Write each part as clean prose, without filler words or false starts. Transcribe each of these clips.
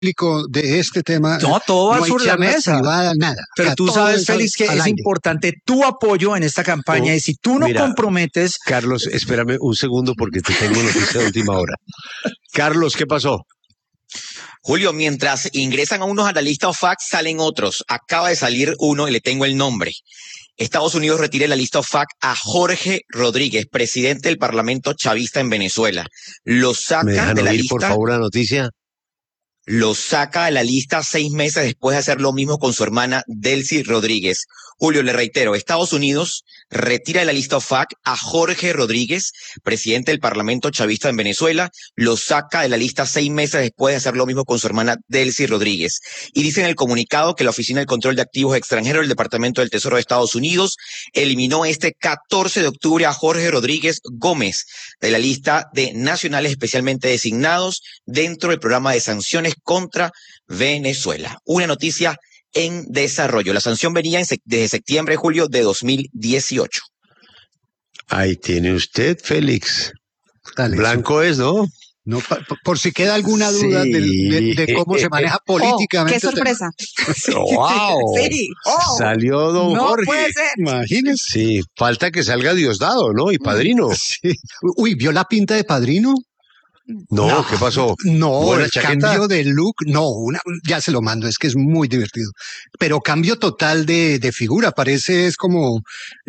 de este tema. No, todo va sobre la mesa. Privada, nada. Pero tú sabes, Félix, que es importante tu apoyo en esta campaña y si tú no comprometes... Carlos, espérame un segundo porque te tengo noticia de última hora. Carlos, ¿qué pasó? Julio, mientras ingresan a unos a la lista OFAC, salen otros. Acaba de salir uno y le tengo el nombre. Estados Unidos retira de la lista OFAC a Jorge Rodríguez, presidente del Parlamento chavista en Venezuela. Lo saca de la lista. Por favor, la noticia. Lo saca de la lista 6 meses después de hacer lo mismo con su hermana Delcy Rodríguez. Julio, le reitero, Estados Unidos retira de la lista OFAC a Jorge Rodríguez, presidente del Parlamento chavista en Venezuela, lo saca de la lista 6 meses después de hacer lo mismo con su hermana Delcy Rodríguez. Y dice en el comunicado que la Oficina del Control de Activos Extranjeros del Departamento del Tesoro de Estados Unidos eliminó este 14 de octubre a Jorge Rodríguez Gómez de la lista de nacionales especialmente designados dentro del programa de sanciones contra Venezuela. Una noticia en desarrollo. La sanción venía desde septiembre, julio de 2018. Ahí tiene usted, Félix. Dale, Blanco es, ¿no? No, por si queda alguna duda de cómo se maneja políticamente. ¡Qué sorpresa! ¡Wow! Sí. Salió don Jorge. No puede ser. Imagínese. Sí, falta que salga Diosdado, ¿no? Y Padrino. Sí. Uy, ¿vio la pinta de Padrino? No, ¿qué pasó? No, el cambio de look, no, ya se lo mando, es que es muy divertido. Pero cambio total de figura, parece, es como,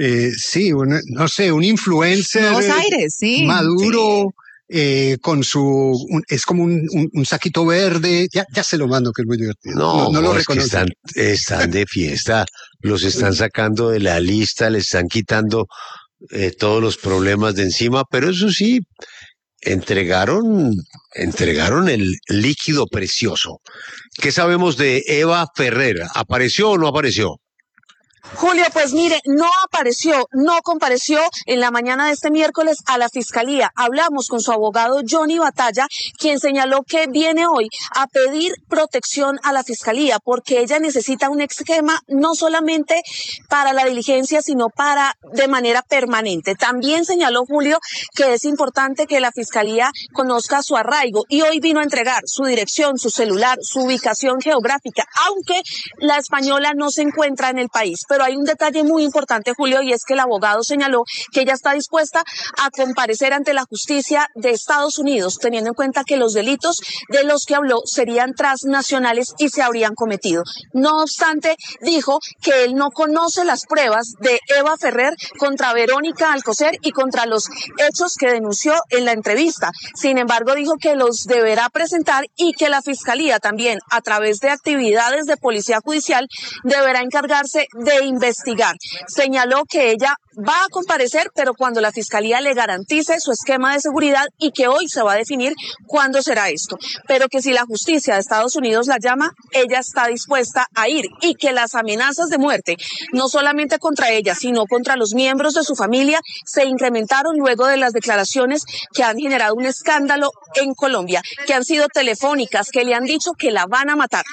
no sé, un influencer. Nuevos aires, sí. Maduro. Sí. Con es como un saquito verde, ya se lo mando, que es muy divertido. No lo reconozco. Están de fiesta, los están sacando de la lista, les están quitando todos los problemas de encima, pero eso sí, entregaron el líquido precioso. ¿Qué sabemos de Eva Ferrer? ¿Apareció o no apareció? Julio, pues mire, no compareció en la mañana de este miércoles a la fiscalía. Hablamos con su abogado Johnny Batalla, quien señaló que viene hoy a pedir protección a la fiscalía porque ella necesita un esquema no solamente para la diligencia, sino de manera permanente. También señaló, Julio, que es importante que la fiscalía conozca su arraigo y hoy vino a entregar su dirección, su celular, su ubicación geográfica, aunque la española no se encuentra en el país. Pero hay un detalle muy importante, Julio, y es que el abogado señaló que ella está dispuesta a comparecer ante la justicia de Estados Unidos, teniendo en cuenta que los delitos de los que habló serían transnacionales y se habrían cometido. No obstante, dijo que él no conoce las pruebas de Eva Ferrer contra Verónica Alcocer y contra los hechos que denunció en la entrevista. Sin embargo, dijo que los deberá presentar y que la fiscalía también, a través de actividades de policía judicial, deberá encargarse de investigar. Señaló que ella va a comparecer, pero cuando la fiscalía le garantice su esquema de seguridad y que hoy se va a definir cuándo será esto. Pero que si la justicia de Estados Unidos la llama, ella está dispuesta a ir y que las amenazas de muerte, no solamente contra ella, sino contra los miembros de su familia, se incrementaron luego de las declaraciones que han generado un escándalo en Colombia, que han sido telefónicas, que le han dicho que la van a matar.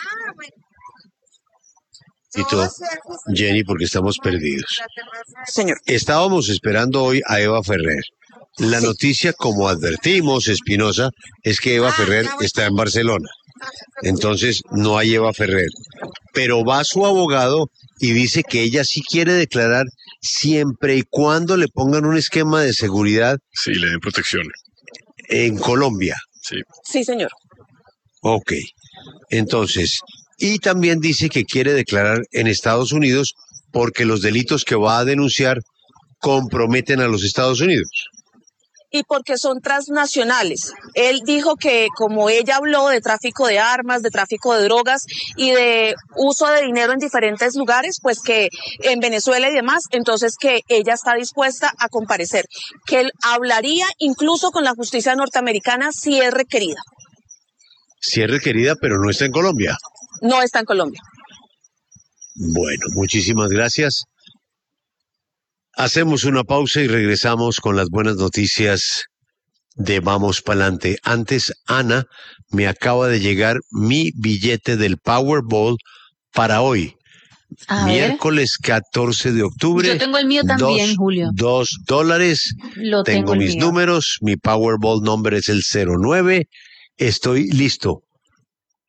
Y todo, Jenny, porque estamos perdidos. Señor. Estábamos esperando hoy a Eva Ferrer. La noticia, como advertimos, Espinosa, es que Eva Ferrer está en Barcelona. Entonces, no hay Eva Ferrer. Pero va su abogado y dice que ella sí quiere declarar siempre y cuando le pongan un esquema de seguridad. Sí, le den protección. En Colombia. Sí. Sí, señor. Ok. Entonces, y también dice que quiere declarar en Estados Unidos porque los delitos que va a denunciar comprometen a los Estados Unidos. Y porque son transnacionales. Él dijo que como ella habló de tráfico de armas, de tráfico de drogas y de uso de dinero en diferentes lugares, pues que en Venezuela y demás, entonces que ella está dispuesta a comparecer, que él hablaría incluso con la justicia norteamericana si es requerida. Si es requerida, pero no está en Colombia. No está en Colombia. Bueno, muchísimas gracias. Hacemos una pausa y regresamos con las buenas noticias de Vamos Pa'lante. Antes, Ana, me acaba de llegar mi billete del Powerball para hoy. Miércoles 14 de octubre. Yo tengo el mío también, Julio. $2. Tengo mis números. Mi Powerball number es el 09. Estoy listo.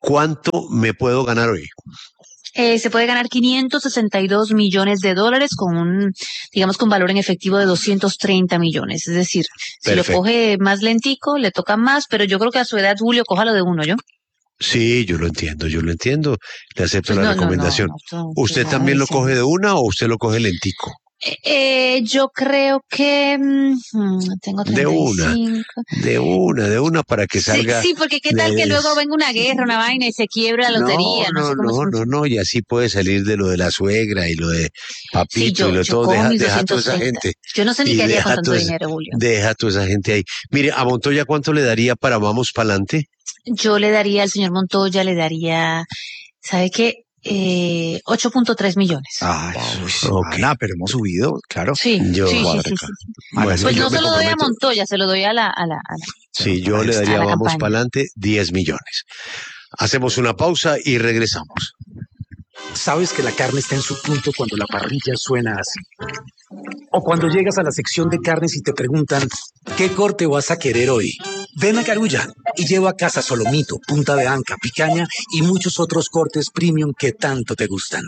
¿Cuánto me puedo ganar hoy? Se puede ganar $562 millones con valor en efectivo de 230 millones. Es decir, si lo coge más lentico, le toca más, pero yo creo que a su edad, Julio, cójalo de uno, ¿yo? Sí, yo lo entiendo. Le acepto la recomendación. ¿Usted también lo coge de una o usted lo coge lentico? Yo creo que tengo 35. De una para que salga. Sí, porque qué tal que luego venga una guerra, una vaina y se quiebra la lotería. No, y así puede salir de lo de la suegra y lo de papito y lo de todo. Deja a toda esa gente. Yo no sé ni qué haría con tanto dinero, Julio. Deja a toda esa gente ahí. Mire, a Montoya, ¿cuánto le daría para Vamos Pa'lante? Yo le daría al señor Montoya, ¿sabe qué? 8.3 millones. Ana, pero hemos subido, claro. Sí. Bueno, pues no se lo doy a Montoya, se lo doy a la. Sí, yo le daría a Vamos Pa'lante 10 millones. Hacemos una pausa y regresamos. Sabes que la carne está en su punto cuando la parrilla suena así. O cuando llegas a la sección de carnes y te preguntan, ¿qué corte vas a querer hoy? Ven a Carulla y lleva a casa solomito, punta de anca, picaña y muchos otros cortes premium que tanto te gustan.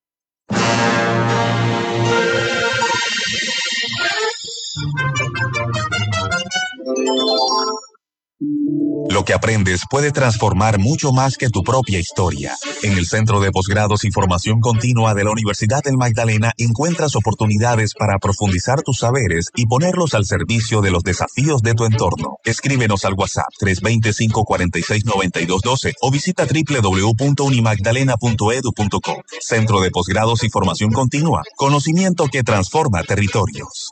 Lo que aprendes puede transformar mucho más que tu propia historia. En el Centro de Posgrados y Formación Continua de la Universidad del Magdalena encuentras oportunidades para profundizar tus saberes y ponerlos al servicio de los desafíos de tu entorno. Escríbenos al WhatsApp 325-469212 o visita www.unimagdalena.edu.co. Centro de Posgrados y Formación Continua. Conocimiento que transforma territorios.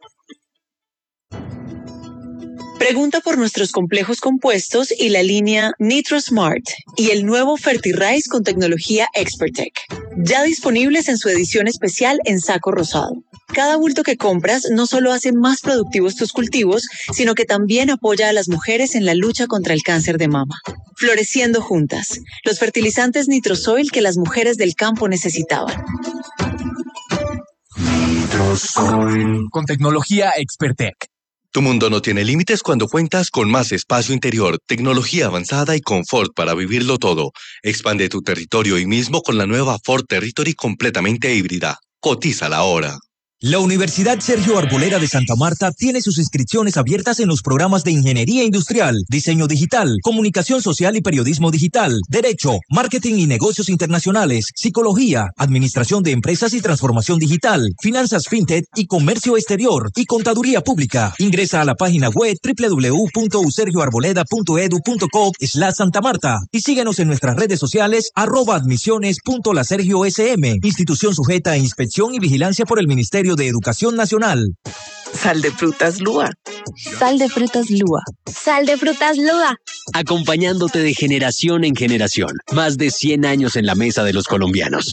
Pregunta por nuestros complejos compuestos y la línea NitroSmart y el nuevo FertiRice con tecnología Expertec. Ya disponibles en su edición especial en saco rosado. Cada bulto que compras no solo hace más productivos tus cultivos, sino que también apoya a las mujeres en la lucha contra el cáncer de mama. Floreciendo juntas, los fertilizantes Nitrosoil que las mujeres del campo necesitaban. Nitrosoil. Con tecnología Expertec. Tu mundo no tiene límites cuando cuentas con más espacio interior, tecnología avanzada y confort para vivirlo todo. Expande tu territorio hoy mismo con la nueva Ford Territory completamente híbrida. Cotízala ahora. La Universidad Sergio Arboleda de Santa Marta tiene sus inscripciones abiertas en los programas de Ingeniería Industrial, Diseño Digital, Comunicación Social y Periodismo Digital, Derecho, Marketing y Negocios Internacionales, Psicología, Administración de Empresas y Transformación Digital, Finanzas FinTech y Comercio Exterior y Contaduría Pública. Ingresa a la página web www.usergioarboleda.edu.co/Santa Marta y síguenos en nuestras redes sociales @admisiones.lasergiosm, institución sujeta a inspección y vigilancia por el Ministerio de Educación Nacional. Sal de frutas Lua. Sal de frutas Lua. Sal de frutas Lua. Acompañándote de generación en generación. Más de 100 años en la mesa de los colombianos.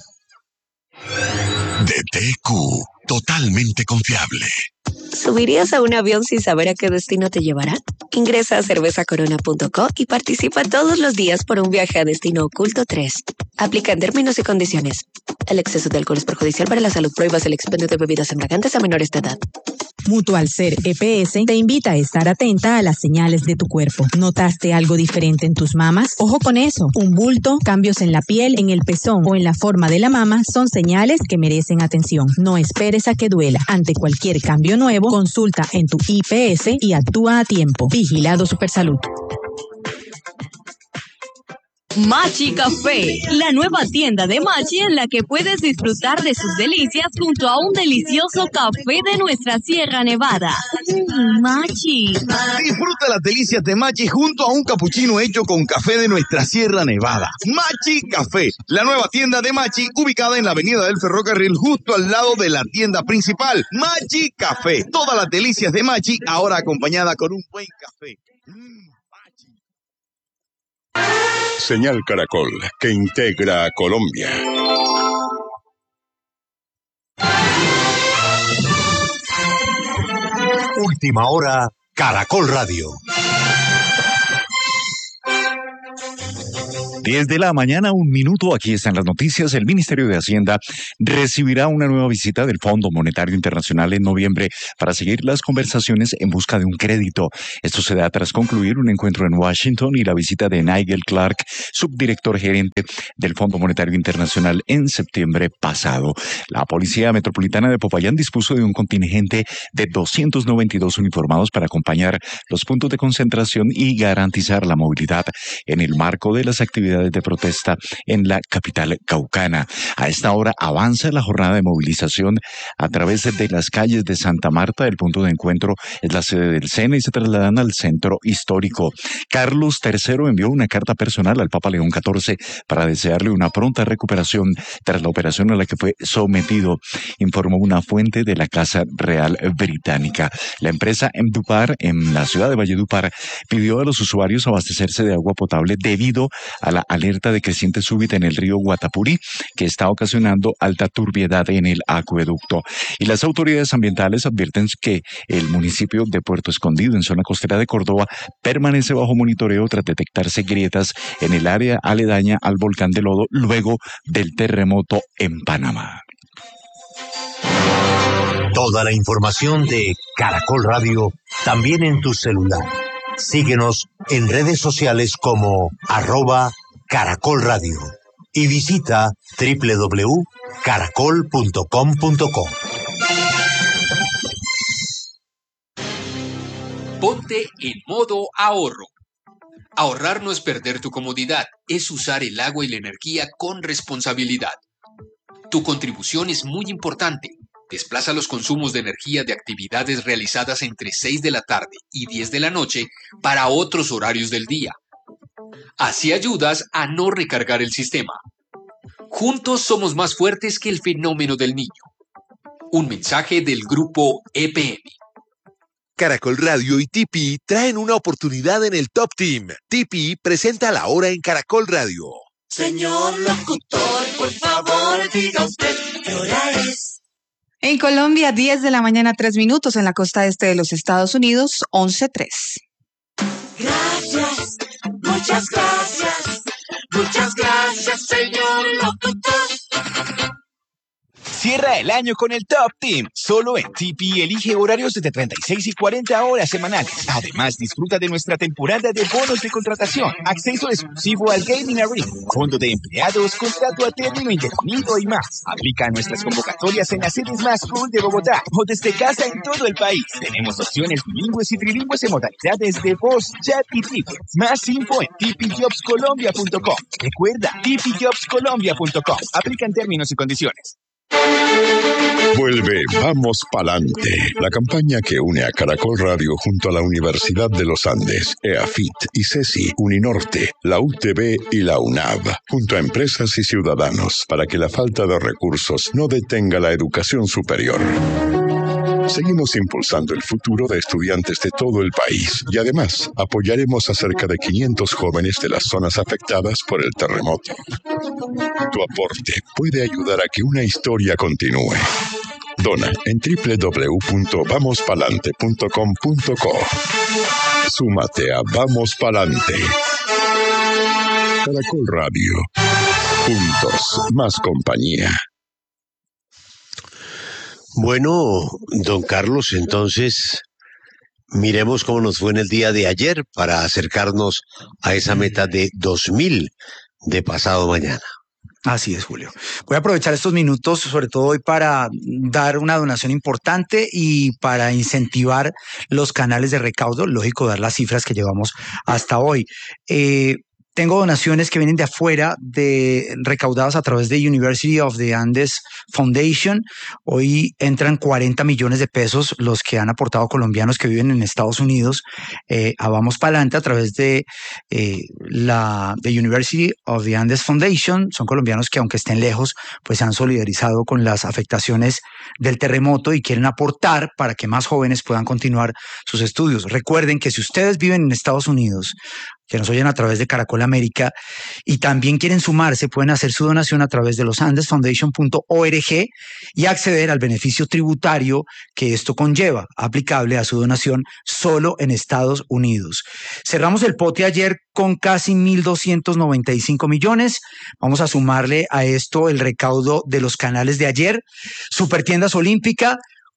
DTQ, totalmente confiable. ¿Subirías a un avión sin saber a qué destino te llevará? Ingresa a cervezacorona.co y participa todos los días por un viaje a Destino Oculto 3. Aplican términos y condiciones. El exceso de alcohol es perjudicial para la salud. Prohíbas el expendio de bebidas embriagantes a menores de edad. Mutual Ser EPS te invita a estar atenta a las señales de tu cuerpo. ¿Notaste algo diferente en tus mamas? Ojo con eso. Un bulto, cambios en la piel, en el pezón o en la forma de la mama son señales que merecen atención. No esperes a que duela. Ante cualquier cambio nuevo, consulta en tu IPS y actúa a tiempo. Vigilado Supersalud. Machi Café, la nueva tienda de Machi en la que puedes disfrutar de sus delicias junto a un delicioso café de nuestra Sierra Nevada. Machi. Disfruta las delicias de Machi junto a un capuchino hecho con café de nuestra Sierra Nevada. Machi Café, la nueva tienda de Machi ubicada en la avenida del Ferrocarril justo al lado de la tienda principal. Machi Café, todas las delicias de Machi ahora acompañada con un buen café. Señal Caracol, que integra a Colombia. Última hora, Caracol Radio. 10 de la mañana, 1 minuto. Aquí están las noticias. El Ministerio de Hacienda recibirá una nueva visita del Fondo Monetario Internacional en noviembre para seguir las conversaciones en busca de un crédito. Esto se da tras concluir un encuentro en Washington y la visita de Nigel Clark, subdirector gerente del Fondo Monetario Internacional, en septiembre pasado. La Policía Metropolitana de Popayán dispuso de un contingente de 292 uniformados para acompañar los puntos de concentración y garantizar la movilidad en el marco de las actividades de protesta en la capital caucana. A esta hora avanza la jornada de movilización a través de las calles de Santa Marta. El punto de encuentro es la sede del SENA y se trasladan al centro histórico. Carlos III envió una carta personal al Papa León XIV para desearle una pronta recuperación tras la operación a la que fue sometido, informó una fuente de la Casa Real Británica. La empresa Emdupar, en la ciudad de Valledupar, pidió a los usuarios abastecerse de agua potable debido a la alerta de creciente súbita en el río Guatapurí, que está ocasionando alta turbiedad en el acueducto. Y las autoridades ambientales advierten que el municipio de Puerto Escondido, en zona costera de Córdoba, permanece bajo monitoreo tras detectarse grietas en el área aledaña al volcán de Lodo luego del terremoto en Panamá. Toda la información de Caracol Radio también en tu celular. Síguenos en redes sociales como @Caracol Radio y visita www.caracol.com.co. Ponte en modo ahorro. Ahorrar no es perder tu comodidad, es usar el agua y la energía con responsabilidad. Tu contribución es muy importante. Desplaza los consumos de energía de actividades realizadas entre 6 de la tarde y 10 de la noche para otros horarios del día. Así ayudas a no recargar el sistema. Juntos somos más fuertes que el fenómeno del niño. Un mensaje del grupo EPM. Caracol Radio y Tipi traen una oportunidad en el Top Team. Tipi presenta La Hora en Caracol Radio. Señor locutor, por favor, diga usted qué hora es. En Colombia, 10 de la mañana, 3 minutos. En la costa este de los Estados Unidos, 11:03. Gracias, muchas gracias. Muchas gracias, señor locutor. Cierra el año con el Top Team. Solo en Tipi elige horarios de 36 y 40 horas semanales. Además, disfruta de nuestra temporada de bonos de contratación, acceso exclusivo al Gaming Arena, fondo de empleados, contrato a término indefinido y más. Aplica nuestras convocatorias en las sedes más cool de Bogotá o desde casa en todo el país. Tenemos opciones bilingües y trilingües en modalidades de voz, chat y tickets. Más info en tipijobscolombia.com. Recuerda, tipijobscolombia.com. Aplican términos y condiciones. Vuelve Vamos Pa'lante, la campaña que une a Caracol Radio junto a la Universidad de los Andes, EAFIT, ICESI, Uninorte, la UTB y la UNAV, junto a empresas y ciudadanos, para que la falta de recursos no detenga la educación superior. Seguimos impulsando el futuro de estudiantes de todo el país y además apoyaremos a cerca de 500 jóvenes de las zonas afectadas por el terremoto. Tu aporte puede ayudar a que una historia continúe. Dona en www.vamospalante.com.co. Súmate a Vamos Pa'lante. Caracol Radio. Juntos, más compañía. Bueno, don Carlos, entonces miremos cómo nos fue en el día de ayer para acercarnos a esa meta de 2.000 de pasado mañana. Así es, Julio. Voy a aprovechar estos minutos, sobre todo hoy, para dar una donación importante y para incentivar los canales de recaudo. Lógico, dar las cifras que llevamos hasta hoy. Tengo donaciones que vienen de afuera, recaudadas a través de University of the Andes Foundation. Hoy entran 40 millones de pesos los que han aportado colombianos que viven en Estados Unidos a Vamos Pa'lante a través de la University of the Andes Foundation. Son colombianos que, aunque estén lejos, pues se han solidarizado con las afectaciones del terremoto y quieren aportar para que más jóvenes puedan continuar sus estudios. Recuerden que si ustedes viven en Estados Unidos, que nos oyen a través de Caracol América y también quieren sumarse, pueden hacer su donación a través de losandesfoundation.org y acceder al beneficio tributario que esto conlleva, aplicable a su donación solo en Estados Unidos. Cerramos el pote ayer con casi 1.295 millones. Vamos a sumarle a esto el recaudo de los canales de ayer. Supertiendas Olímpica,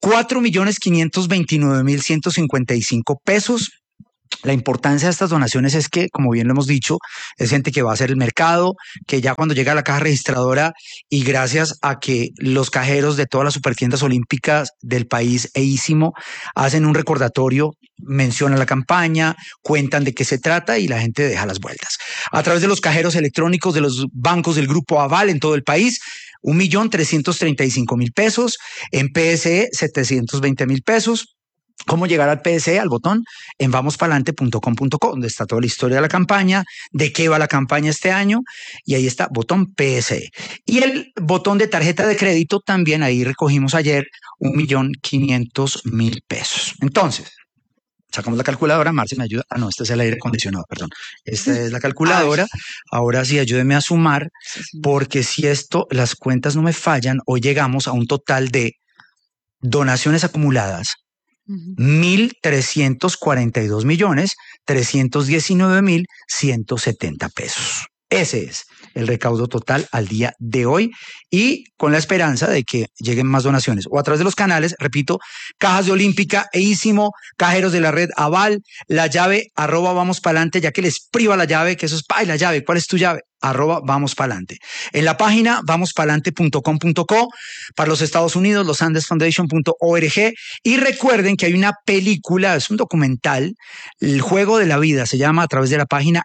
4.529.155 pesos. La importancia de estas donaciones es que, como bien lo hemos dicho, es gente que va a hacer el mercado, que ya cuando llega a la caja registradora y gracias a que los cajeros de todas las supertiendas olímpicas del país e Ísimo hacen un recordatorio, mencionan la campaña, cuentan de qué se trata y la gente deja las vueltas. A través de los cajeros electrónicos de los bancos del Grupo Aval en todo el país, 1.335.000 pesos, en PSE 720.000 pesos. ¿Cómo llegar al PSE, al botón? En vamospalante.com.co, donde está toda la historia de la campaña, de qué va la campaña este año, y ahí está, botón PSE. Y el botón de tarjeta de crédito también, ahí recogimos ayer 1.500.000 pesos. Entonces, sacamos la calculadora, Marce me ayuda. Ah, no, este es el aire acondicionado, perdón. Esta es la calculadora. Ahora sí, ayúdeme a sumar, porque si las cuentas no me fallan, hoy llegamos a un total de donaciones acumuladas, 1.342.319.170 pesos. Ese es el recaudo total al día de hoy y con la esperanza de que lleguen más donaciones o a través de los canales, repito, Cajas de Olímpica e Ísimo, cajeros de la red Aval, la llave @vamospalante, ya que les priva la llave, que eso es, ¡ay, la llave! ¿Cuál es tu llave? @vamospalante. En la página vamospalante.com.co, para los Estados Unidos, losandesfoundation.org, y recuerden que hay una película, es un documental, El Juego de la Vida, se llama, a través de la página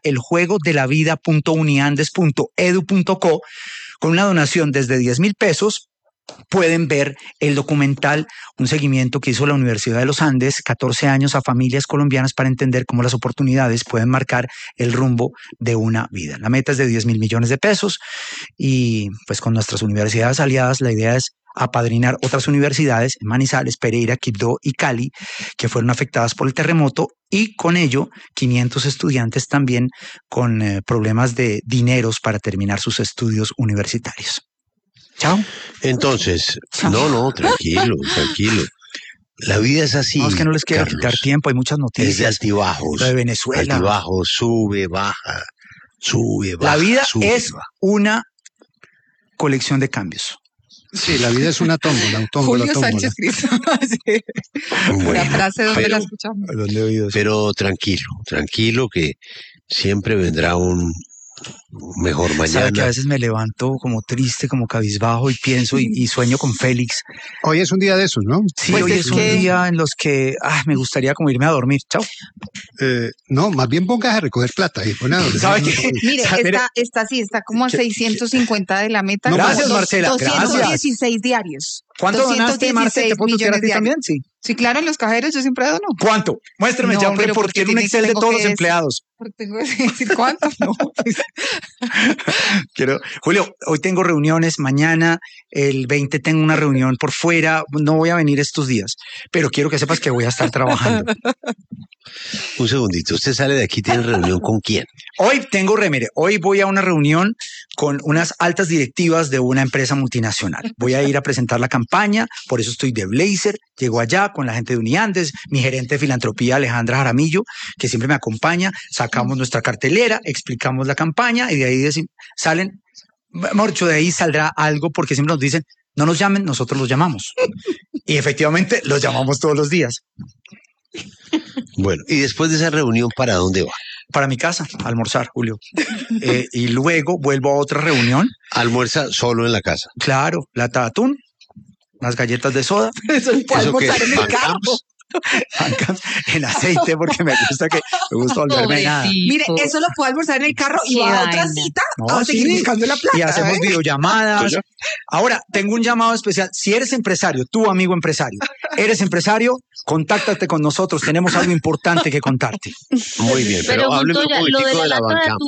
eljuegodelavida.uniandes.edu.co, con una donación desde 10.000 pesos. Pueden ver el documental, un seguimiento que hizo la Universidad de los Andes, 14 años a familias colombianas para entender cómo las oportunidades pueden marcar el rumbo de una vida. La meta es de 10.000 millones de pesos y pues con nuestras universidades aliadas la idea es apadrinar otras universidades en Manizales, Pereira, Quibdó y Cali que fueron afectadas por el terremoto y con ello 500 estudiantes también con problemas de dineros para terminar sus estudios universitarios. Chao. Entonces, no, tranquilo. La vida es así. No, es que no les quiero quitar tiempo, hay muchas noticias. Es de altibajos. Lo de Venezuela. Altibajos, sube, baja. La vida es una colección de cambios. Sí, la vida es una tómbola, Julio Sánchez Cristo. Bueno, la frase donde la escuchamos. Pero tranquilo que siempre vendrá un mejor mañana. Sabe que a veces me levanto como triste, como cabizbajo y pienso y sueño con Félix. Hoy es un día de esos, ¿no? Sí, pues hoy es un día en los que me gustaría como irme a dormir. Chao. No, más bien pongas a recoger plata y pon a dormir. ¿Sabe qué? Mire, está como a 650 de la meta. No, gracias, Marcela. 216 diarios. ¿Cuánto donaste, Marcela? ¿Te puedo tocar a ti también? Sí. Sí, claro, en los cajeros yo siempre dono. ¿Cuánto? Muéstrame ya, porque tiene un Excel de todos los empleados. Tengo que decir cuánto, ¿no? Julio, hoy tengo reuniones, mañana, el 20 tengo una reunión por fuera, no voy a venir estos días, pero quiero que sepas que voy a estar trabajando. Un segundito, ¿usted sale de aquí, tiene reunión con quién? Hoy voy a una reunión con unas altas directivas de una empresa multinacional. Voy a ir a presentar la campaña, por eso estoy de blazer, llego allá con la gente de Uniandes, mi gerente de filantropía, Alejandra Jaramillo, que siempre me acompaña, sacamos nuestra cartelera, explicamos la campaña y de ahí salen, de ahí saldrá algo porque siempre nos dicen, no nos llamen, nosotros los llamamos. Y efectivamente los llamamos todos los días. Bueno, y después de esa reunión, ¿para dónde va? Para mi casa, a almorzar, Julio. Y luego vuelvo a otra reunión. ¿Almuerza solo en la casa? Claro, lata de atún, unas galletas de soda. Eso puede almorzar en el carro. En aceite porque me gusta volverme nada. Mire, eso lo puedo almorzar en el carro y va a otra cita a seguir buscando la plata. Y hacemos videollamadas. Ahora, tengo un llamado especial. Si eres empresario, tú amigo empresario, eres empresario, contáctate con nosotros. Tenemos algo importante que contarte. Muy bien, pero hábleme un poquitico de la banca.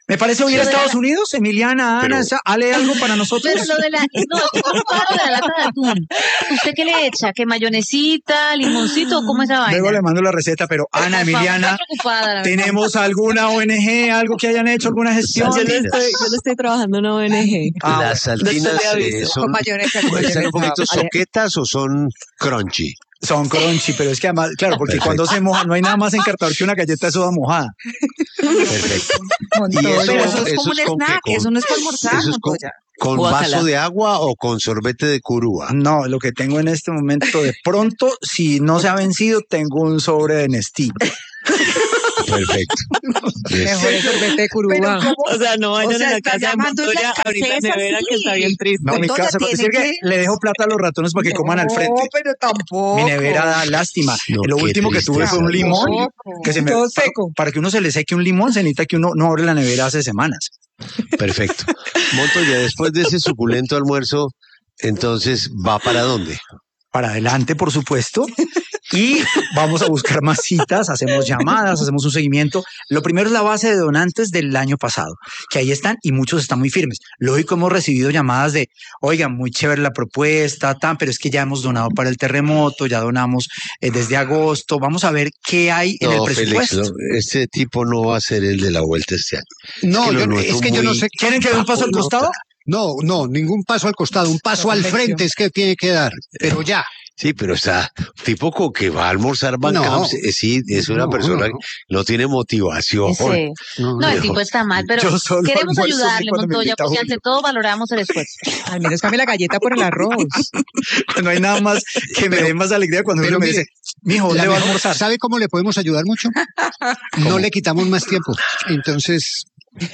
Me parece oír a Estados Unidos, Emiliana, Ana, ¿ale algo para nosotros? Pero lo de la, no, de la lata de atún. ¿Usted qué le echa? ¿Qué mayonesita, limoncito o cómo es esa vaina? Luego le mando la receta, pero Ana, Emiliana, ¿tenemos alguna ONG, algo que hayan hecho, alguna gestión? Yo no estoy trabajando en una ONG. Las saltinas son ¿están un poquito soquetas o son crunchy? Son crunchy, pero es que además, claro, porque cuando se moja, no hay nada más encantador que una galleta de soda mojada. Perfecto. Y pero eso es como un snack, eso no es para almorzar. ¿Eso es con vaso de agua o con sorbete de curúa? No, lo que tengo en este momento, de pronto, si no se ha vencido, tengo un sobre de Nestí. Perfecto. Mejor el sorbete de curúa. O sea, no vayan a la casa de Montoya a abrir la nevera que está bien triste. No, mi casa, es que le dejo plata a los ratones para que coman al frente. No, pero tampoco. Mi nevera da lástima. Lo último que tuve fue un limón. Que se me, todo seco. Para que uno se le seque un limón, se necesita que uno no abre la nevera hace semanas. Perfecto. Montoya, después de ese suculento almuerzo, entonces, ¿va para dónde? Para adelante, por supuesto. Y vamos a buscar más citas, hacemos llamadas, hacemos un seguimiento. Lo primero es la base de donantes del año pasado, que ahí están y muchos están muy firmes. Lógico, hemos recibido llamadas de, oigan, muy chévere la propuesta, pero es que ya hemos donado para el terremoto, ya donamos desde agosto. Vamos a ver qué hay en el presupuesto. Félix, este tipo no va a ser el de la vuelta este año. No, es que yo no sé. ¿Quieren que dé un paso al costado? No, ningún paso al costado, un paso al frente es que tiene que dar, pero ya. Sí, pero está tipo que va a almorzar Bancamps, sí, es una persona que no tiene motivación. No, el tipo está mal, pero queremos ayudarle, Montoya, porque ante todo valoramos el esfuerzo. Al menos cambie la galleta por el arroz. Cuando hay nada más que me dé más alegría cuando uno me dice, mijo, ¿dónde va a almorzar? ¿Sabe cómo le podemos ayudar mucho? No le quitamos más tiempo. Entonces...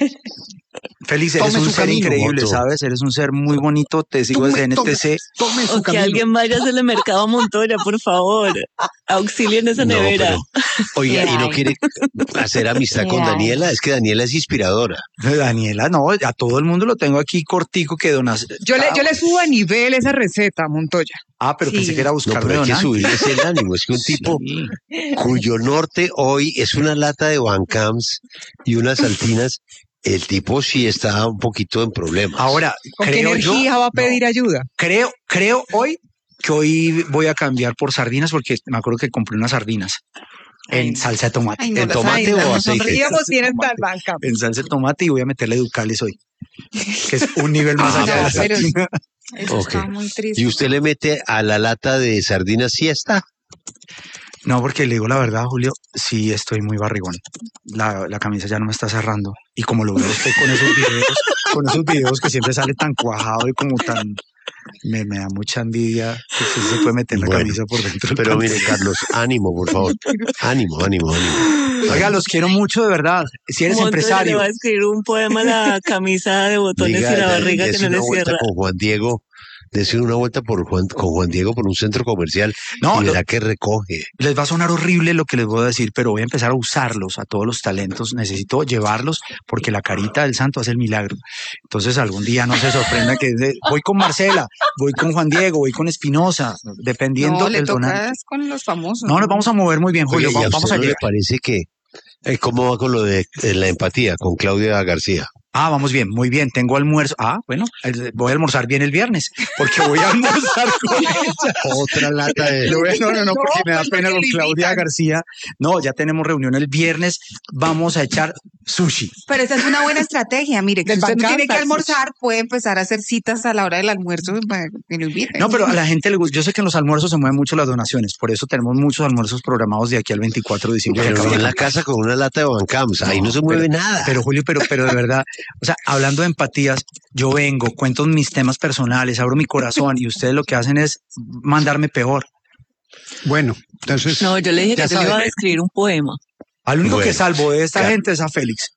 Feliz, eres un ser increíble, ¿sabes? Eres un ser muy bonito, te sigo desde NTC. O que alguien vaya a hacerle mercado a Montoya, por favor. Auxilien esa nevera. Oiga, ¿y no quiere hacer amistad con Daniela? Es que Daniela es inspiradora. Daniela, no, a todo el mundo lo tengo aquí cortico que donas. Yo le subo a nivel esa receta, Montoya. Pero pensé que era buscar pero hay que subirles el ánimo. Es que un tipo cuyo norte hoy es una lata de Bancamps y unas saltinas, el tipo sí está un poquito en problemas. Ahora, ¿con qué energía va a pedir ayuda? Creo hoy que hoy voy a cambiar por sardinas porque me acuerdo que compré unas sardinas en salsa de tomate. ¿En tomate o aceite? En salsa de tomate y voy a meterle ducales hoy, que es un nivel más allá de la sardina. Eso está muy triste. ¿Y usted le mete a la lata de sardinas siesta? No, porque le digo la verdad, Julio, sí estoy muy barrigón. La camisa ya no me está cerrando. Y como lo veo usted con esos videos que siempre sale tan cuajado y como tan... Me da mucha envidia que usted se puede meter la camisa por dentro. Pero mire, Carlos, ánimo, por favor. Ánimo. Oiga, los quiero mucho, de verdad. Si eres empresario. Le va a escribir un poema a la camisa de botones y la barriga que no le cierra. Con Juan Diego. Decir una vuelta con Juan Diego por un centro comercial y verá que recoge. Les va a sonar horrible lo que les voy a decir, pero voy a empezar a usarlos, a todos los talentos. Necesito llevarlos porque la carita del santo hace el milagro. Entonces algún día no se sorprenda que voy con Marcela, voy con Juan Diego, voy con Espinosa, dependiendo del donante. Con los famosos. No, nos vamos a mover muy bien, Julio. Oye, vamos a llegar. ¿Le parece que cómo va con lo de la empatía con Claudia García? Vamos bien, muy bien, tengo almuerzo. Bueno, voy a almorzar bien el viernes, porque voy a almorzar con ella. Otra lata de... No, porque me da pena con Claudia García. No, ya tenemos reunión el viernes, vamos a echar sushi. Pero esa es una buena estrategia, mire, que usted no tiene que almorzar, puede empezar a hacer citas a la hora del almuerzo en el viernes. No, pero a la gente le gusta, yo sé que en los almuerzos se mueven mucho las donaciones, por eso tenemos muchos almuerzos programados de aquí al 24 de diciembre. Pero en la casa con una lata de Bancamps, ahí no se mueve nada. Pero Julio, pero de verdad... O sea, hablando de empatías, yo vengo, cuento mis temas personales, abro mi corazón y ustedes lo que hacen es mandarme peor. Bueno, entonces... No, yo le dije que se le iba a escribir un poema. Al único que salvo de esta gente es a Félix.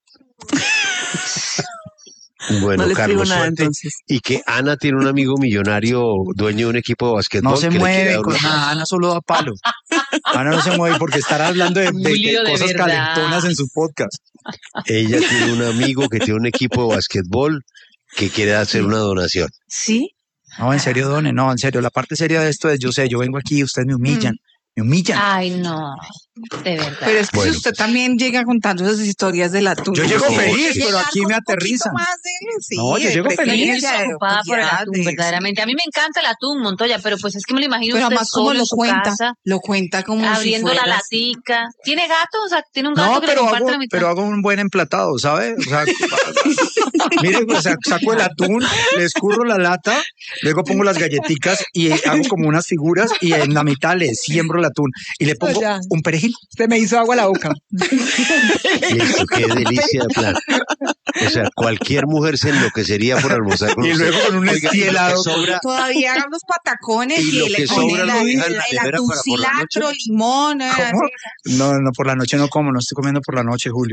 Bueno, no Carlos, nada, suerte. entonces. Y que Ana tiene un amigo millonario, dueño de un equipo de basquetbol. No se mueve con nada, Ana solo da palo. Ana no se mueve porque estará hablando de cosas calentonas en su podcast. Ella tiene un amigo que tiene un equipo de basquetbol que quiere hacer una donación. ¿Sí? No, en serio, Done, no, en serio. La parte seria de esto es, yo vengo aquí y ustedes me humillan Me humillan. Ay, no. De verdad. Pero es que si usted también llega contando esas historias del atún. Yo llego feliz, pero aquí me aterrizan. No, yo llego feliz. Preocupada por el atún, verdaderamente. A mí me encanta el atún, Montoya, pero pues es que me lo imagino pero usted además como solo lo en su cuenta, casa, lo cuenta como abriendo si la fuera latica. ¿Tiene gato? O sea, tiene un gato No, que le comparte la mitad. pero hago un buen emplatado, ¿sabe? O sea, mire, o sea, saco el atún, le escurro la lata, luego pongo las galletitas y hago como unas figuras y en la mitad le siembro el atún y le pongo un perejil. Se me hizo agua la boca. Listo, qué delicia de plan. O sea, cualquier mujer se enloquecería por almorzar con y usted. luego con un estielado. Todavía hagan los patacones y lo le que ponen sobra lo dejan en la el nevera atún para por la noche. cilantro, limón. ¿Cómo? No, por la noche no como, no estoy comiendo por la noche, Julio.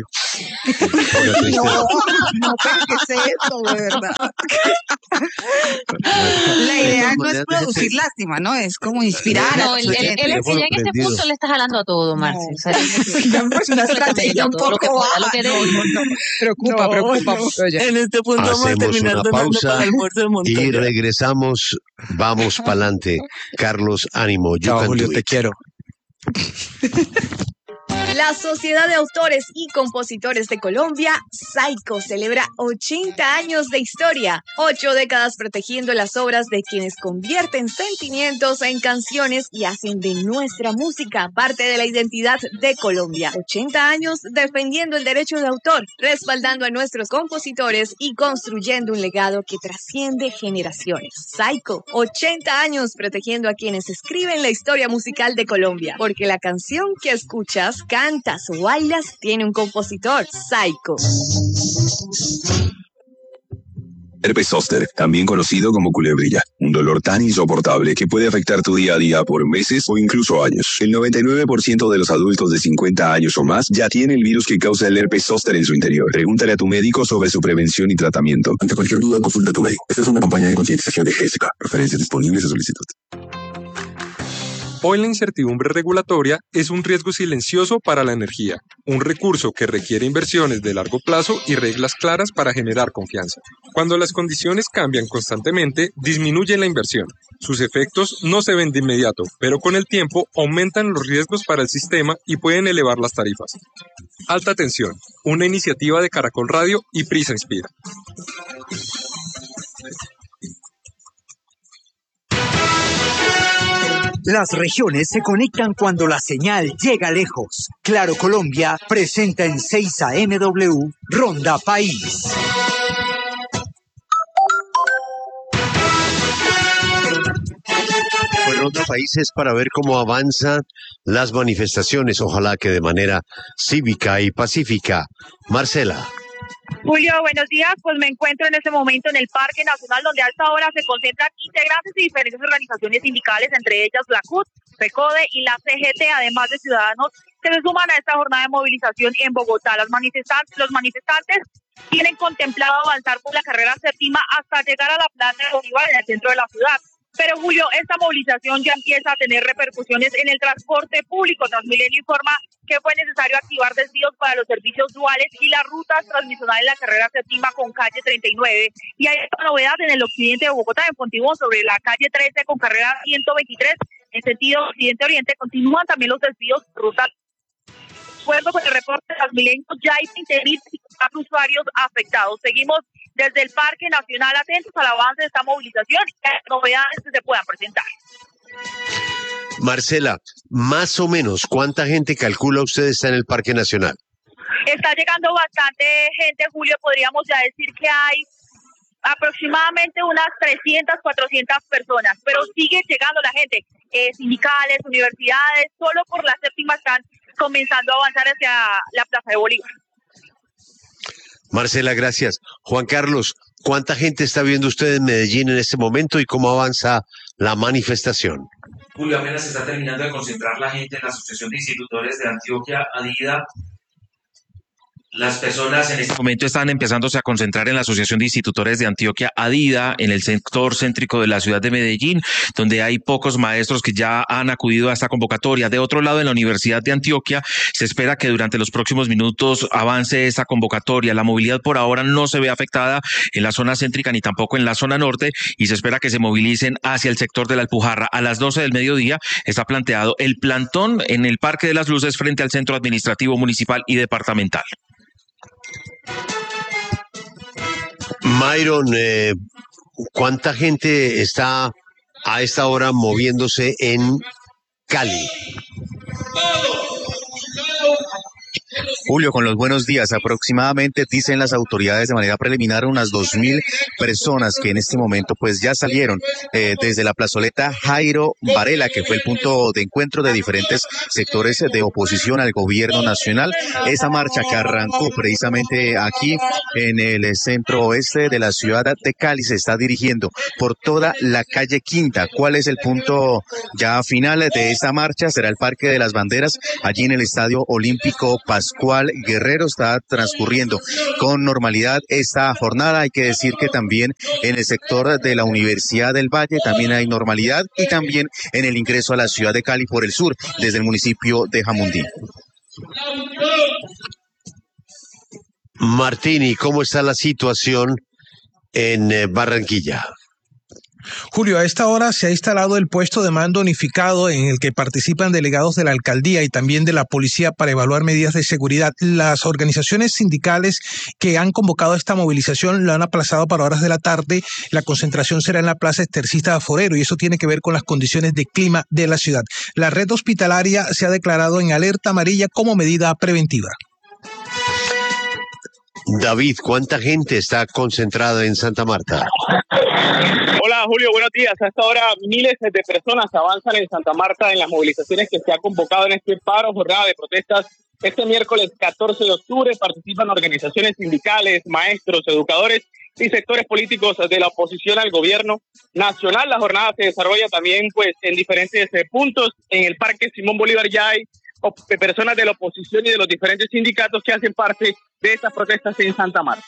No, pero ¿qué es eso, de verdad? La idea no es producir lástima, ¿no? Es como inspirar. No, él es que ya en este punto le está jalando a todo, Marce. O sea, es una estrategia un poco baja. Preocupa. En este punto vamos a Hacemos terminar una donando pausa para el almuerzo de Montoya. y regresamos. Vamos pa'lante. Carlos, ánimo. Chao, Julio, te quiero. La Sociedad de Autores y Compositores de Colombia, SAICO, celebra 80 años de historia, 8 décadas protegiendo las obras de quienes convierten sentimientos en canciones y hacen de nuestra música parte de la identidad de Colombia. 80 años defendiendo el derecho de autor, respaldando a nuestros compositores y construyendo un legado que trasciende generaciones. SAICO, 80 años protegiendo a quienes escriben la historia musical de Colombia, porque la canción que escuchas, cantas o bailas tiene un compositor, SAICO. Herpes zóster, también conocido como culebrilla, un dolor tan insoportable que puede afectar tu día a día por meses o incluso años. El 99% de los adultos de 50 años o más ya tiene el virus que causa el herpes zóster en su interior. Pregúntale a tu médico sobre su prevención y tratamiento. Ante cualquier duda, consulta a tu médico. Esta es una campaña de concientización de GESCA. Referencias disponibles a solicitud. Hoy la incertidumbre regulatoria es un riesgo silencioso para la energía, un recurso que requiere inversiones de largo plazo y reglas claras para generar confianza. Cuando las condiciones cambian constantemente, disminuye la inversión. Sus efectos no se ven de inmediato, pero con el tiempo aumentan los riesgos para el sistema y pueden elevar las tarifas. Alta Tensión, una iniciativa de Caracol Radio y Prisa Inspira. Las regiones se conectan cuando la señal llega lejos. Claro Colombia presenta en 6 AMW Ronda País. Pues Ronda País es para ver cómo avanzan las manifestaciones, ojalá que de manera cívica y pacífica. Marcela. Julio, buenos días. Pues me encuentro en este momento en el Parque Nacional, donde a esta hora se concentran integrantes de diferentes organizaciones sindicales, entre ellas la CUT, FECODE y la CGT, además de ciudadanos que se suman a esta jornada de movilización en Bogotá. Los manifestantes tienen contemplado avanzar por la carrera séptima hasta llegar a la Plaza de Bolívar en el centro de la ciudad. Pero Julio, esta movilización ya empieza a tener repercusiones en el transporte público. Transmilenio informa que fue necesario activar desvíos para los servicios duales y las rutas transmisionales de la carrera séptima con calle 39. Y hay otra novedad en el occidente de Bogotá, en Fontibón, sobre la calle 13 con carrera 123, en sentido occidente-oriente. Continúan también los desvíos rutas. De acuerdo con el reporte de Transmilenio, ya hay 20.000 usuarios afectados. Seguimos desde el Parque Nacional atentos al avance de esta movilización y a las novedades que se puedan presentar. Marcela, más o menos, ¿cuánta gente calcula usted está en el Parque Nacional? Está llegando bastante gente, Julio. Podríamos ya decir que hay aproximadamente unas 300, 400 personas, pero sigue llegando la gente. Sindicales, universidades, solo por la séptima están comenzando a avanzar hacia la Plaza de Bolívar. Marcela, gracias. Juan Carlos, ¿cuánta gente está viendo usted en Medellín en este momento y cómo avanza la manifestación? Julio, apenas se está terminando de concentrar la gente en la Asociación de Institutores de Antioquia, ADIDA. Las personas en este momento están empezándose a concentrar en la Asociación de Institutores de Antioquia, ADIDA, en el sector céntrico de la ciudad de Medellín, donde hay pocos maestros que ya han acudido a esta convocatoria. De otro lado, en la Universidad de Antioquia, se espera que durante los próximos minutos avance esta convocatoria. La movilidad por ahora no se ve afectada en la zona céntrica ni tampoco en la zona norte, y se espera que se movilicen hacia el sector de la Alpujarra. A las 12 del mediodía está planteado el plantón en el Parque de las Luces frente al Centro Administrativo Municipal y Departamental. Myron, ¿cuánta gente está a esta hora moviéndose en Cali? Julio, con los buenos días, aproximadamente dicen las autoridades de manera preliminar unas 2.000 personas que en este momento pues ya salieron desde la plazoleta Jairo Varela, que fue el punto de encuentro de diferentes sectores de oposición al gobierno nacional. Esa marcha que arrancó precisamente aquí en el centro oeste de la ciudad de Cali se está dirigiendo por toda la calle Quinta. ¿Cuál es el punto ya final de esta marcha? Será el Parque de las Banderas, allí en el Estadio Olímpico Pascual Guerrero. Está transcurriendo con normalidad esta jornada. Hay que decir que también en el sector de la Universidad del Valle también hay normalidad, y también en el ingreso a la ciudad de Cali por el sur, desde el municipio de Jamundí. Martini, ¿cómo está la situación en Barranquilla? Julio, a esta hora se ha instalado el puesto de mando unificado en el que participan delegados de la alcaldía y también de la policía para evaluar medidas de seguridad. Las organizaciones sindicales que han convocado esta movilización lo han aplazado para horas de la tarde. La concentración será en la Plaza Estercista Forero, y eso tiene que ver con las condiciones de clima de la ciudad. La red hospitalaria se ha declarado en alerta amarilla como medida preventiva. David, ¿cuánta gente está concentrada en Santa Marta? Hola Julio, buenos días. Hasta ahora miles de personas avanzan en Santa Marta en las movilizaciones que se ha convocado en este paro, jornada de protestas. Este miércoles 14 de octubre participan organizaciones sindicales, maestros, educadores y sectores políticos de la oposición al gobierno nacional. La jornada se desarrolla también pues en diferentes puntos. En el Parque Simón Bolívar ya hay personas de la oposición y de los diferentes sindicatos que hacen parte de estas protestas en Santa Marta.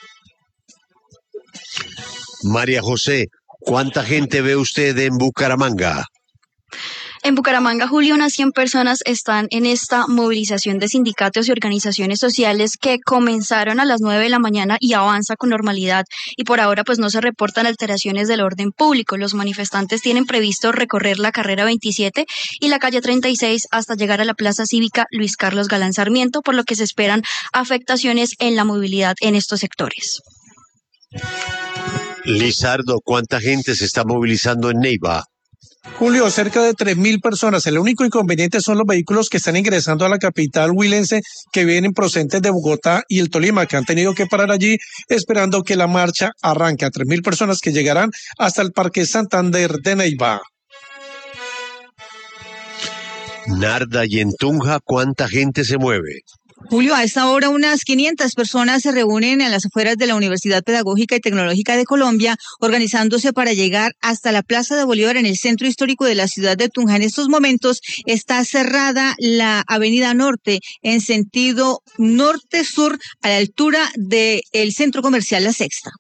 María José, ¿cuánta gente ve usted en Bucaramanga? En Bucaramanga, Julio, unas 100 personas están en esta movilización de sindicatos y organizaciones sociales que comenzaron a las 9 de la mañana y avanza con normalidad, y por ahora pues no se reportan alteraciones del orden público. Los manifestantes tienen previsto recorrer la carrera 27 y la calle 36 hasta llegar a la Plaza Cívica Luis Carlos Galán Sarmiento, por lo que se esperan afectaciones en la movilidad en estos sectores. Lizardo, ¿cuánta gente se está movilizando en Neiva? Julio, cerca de 3.000 personas. El único inconveniente son los vehículos que están ingresando a la capital huilense, que vienen procedentes de Bogotá y el Tolima, que han tenido que parar allí esperando que la marcha arranque. A 3.000 personas que llegarán hasta el Parque Santander de Neiva. Narda, y en Tunja, ¿cuánta gente se mueve? Julio, a esta hora unas 500 personas se reúnen en las afueras de la Universidad Pedagógica y Tecnológica de Colombia, organizándose para llegar hasta la Plaza de Bolívar en el centro histórico de la ciudad de Tunja. En estos momentos está cerrada la Avenida Norte en sentido norte-sur a la altura del centro comercial La Sexta.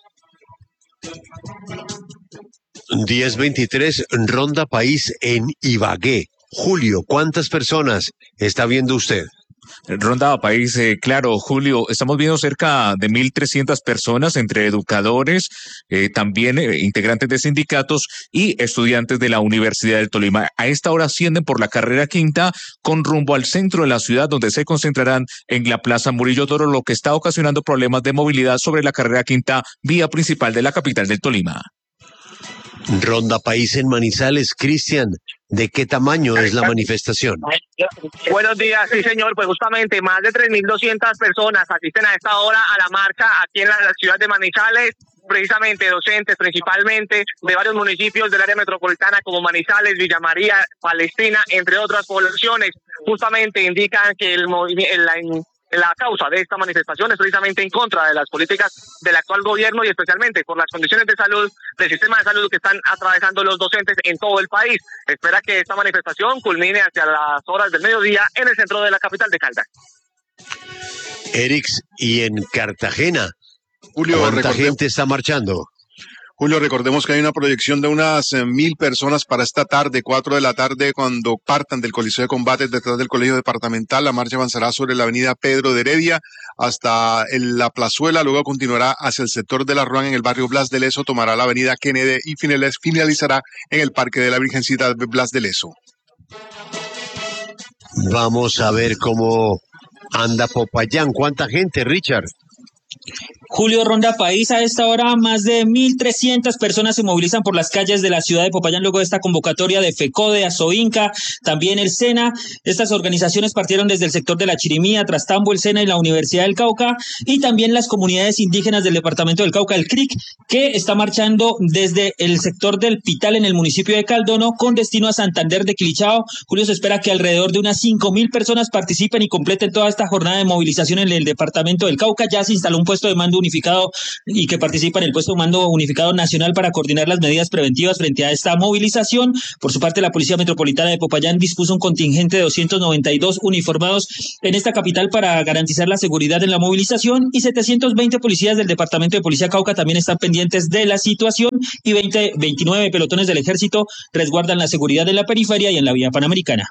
10:23, Ronda País en Ibagué. Julio, ¿cuántas personas está viendo usted? Ronda País, claro, Julio, estamos viendo cerca de 1.300 personas entre educadores, también integrantes de sindicatos y estudiantes de la Universidad del Tolima. A esta hora ascienden por la carrera quinta con rumbo al centro de la ciudad, donde se concentrarán en la Plaza Murillo Toro, lo que está ocasionando problemas de movilidad sobre la carrera quinta, vía principal de la capital del Tolima. Ronda País en Manizales. Cristian, ¿de qué tamaño es la manifestación? Buenos días, sí señor, pues justamente más de 3.200 personas asisten a esta hora a la marcha aquí en la ciudad de Manizales, precisamente docentes principalmente de varios municipios del área metropolitana como Manizales, Villa María, Palestina, entre otras poblaciones. Justamente indican que la causa de esta manifestación es precisamente en contra de las políticas del actual gobierno y especialmente por las condiciones de salud del sistema de salud que están atravesando los docentes en todo el país. Espera que esta manifestación culmine hacia las horas del mediodía en el centro de la capital de Caldas. Erix, y en Cartagena, Julio, ¿cuánta gente está marchando? Julio, recordemos que hay una proyección de unas 1.000 personas para esta tarde, 4 de la tarde, cuando partan del Coliseo de Combates detrás del Colegio Departamental. La marcha avanzará sobre la avenida Pedro de Heredia hasta la Plazuela, luego continuará hacia el sector de la Ruan en el barrio Blas de Lezo, tomará la avenida Kennedy y finalizará en el Parque de la Virgencita de Blas de Lezo. Vamos a ver cómo anda Popayán. ¿Cuánta gente, Richard? Julio, Ronda País, a esta hora más de 1.300 personas se movilizan por las calles de la ciudad de Popayán luego de esta convocatoria de FECODE, Asoinca, también el SENA. Estas organizaciones partieron desde el sector de la Chirimía, Trastambo, el SENA y la Universidad del Cauca, y también las comunidades indígenas del departamento del Cauca, el CRIC, que está marchando desde el sector del Pital en el municipio de Caldono con destino a Santander de Quilichao. Julio, se espera que alrededor de unas 5.000 personas participen y completen toda esta jornada de movilización en el departamento del Cauca. Ya se instaló un puesto de mando unificado y que participa en el puesto de mando unificado nacional para coordinar las medidas preventivas frente a esta movilización. Por su parte, la Policía Metropolitana de Popayán dispuso un contingente de 292 uniformados en esta capital para garantizar la seguridad en la movilización, y 720 policías del Departamento de Policía Cauca también están pendientes de la situación, y 29 pelotones del Ejército resguardan la seguridad en la periferia y en la vía panamericana.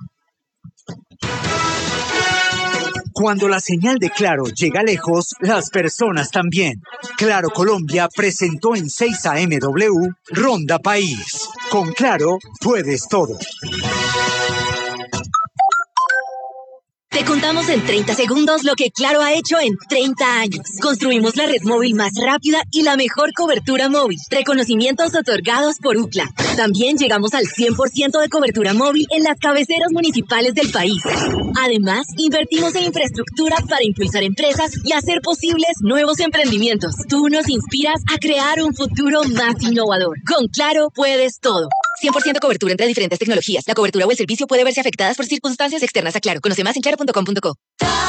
Cuando la señal de Claro llega lejos, las personas también. Claro Colombia presentó en 6 AMW Ronda País. Con Claro puedes todo. Te contamos en 30 segundos lo que Claro ha hecho en 30 años. Construimos la red móvil más rápida y la mejor cobertura móvil. Reconocimientos otorgados por UCLA. También llegamos al 100% de cobertura móvil en las cabeceras municipales del país. Además, invertimos en infraestructura para impulsar empresas y hacer posibles nuevos emprendimientos. Tú nos inspiras a crear un futuro más innovador. Con Claro puedes todo. 100% cobertura entre diferentes tecnologías. La cobertura o el servicio puede verse afectadas por circunstancias externas a Claro. Conoce más en claro.com.co.